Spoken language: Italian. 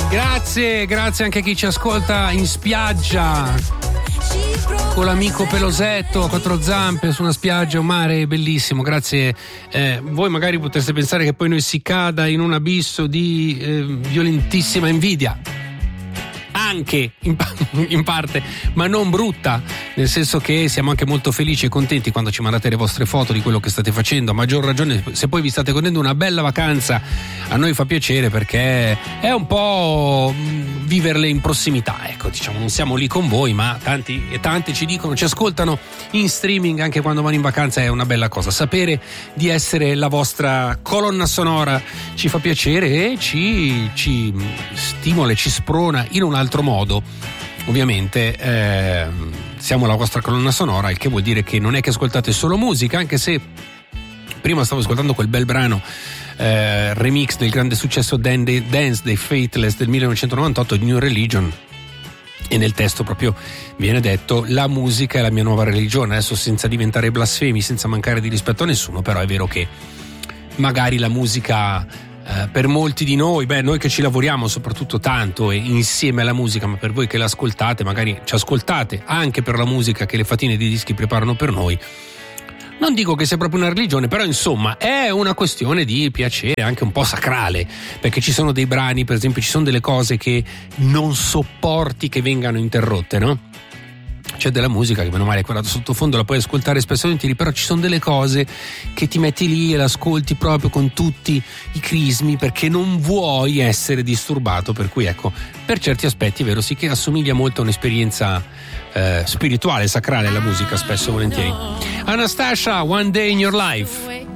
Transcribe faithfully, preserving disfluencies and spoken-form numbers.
Grazie, grazie anche a chi ci ascolta in spiaggia con l'amico pelosetto a quattro zampe su una spiaggia, un mare bellissimo. Grazie. Eh, voi magari potreste pensare che poi noi si cada in un abisso di eh, violentissima invidia. Anche in, in parte, ma non brutta, nel senso che siamo anche molto felici e contenti quando ci mandate le vostre foto di quello che state facendo. A maggior ragione se poi vi state godendo una bella vacanza, a noi fa piacere, perché è un po' viverle in prossimità, ecco, diciamo, non siamo lì con voi, ma tanti e tanti ci dicono, ci ascoltano in streaming anche quando vanno in vacanza. È una bella cosa sapere di essere la vostra colonna sonora, ci fa piacere e ci, ci stimola, ci sprona in un altro modo. Ovviamente eh, siamo la vostra colonna sonora, il che vuol dire che non è che ascoltate solo musica, anche se prima stavo ascoltando quel bel brano eh, remix del grande successo Dance dei Faithless del millenovecentonovantotto di New Religion, e nel testo proprio viene detto: la musica è la mia nuova religione. Adesso, senza diventare blasfemi, senza mancare di rispetto a nessuno, però è vero che magari la musica Uh, per molti di noi, beh, noi che ci lavoriamo soprattutto tanto e insieme alla musica, ma per voi che l'ascoltate, magari ci ascoltate anche per la musica che le fatine di dischi preparano per noi, non dico che sia proprio una religione, però insomma è una questione di piacere anche un po' sacrale, perché ci sono dei brani, per esempio ci sono delle cose che non sopporti che vengano interrotte, no? C'è della musica che meno male quella da sottofondo la puoi ascoltare spesso e volentieri, però ci sono delle cose che ti metti lì e l'ascolti proprio con tutti i crismi perché non vuoi essere disturbato, per cui ecco, per certi aspetti è vero sì che assomiglia molto a un'esperienza eh, spirituale, sacrale la musica spesso e volentieri. Anastasia, One Day in Your Life.